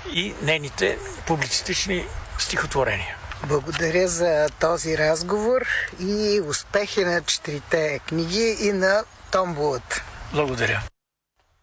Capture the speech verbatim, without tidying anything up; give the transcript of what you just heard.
и нейните публицистични стихотворения. Благодаря за този разговор и успехи на четирите книги и на томболата. Благодаря.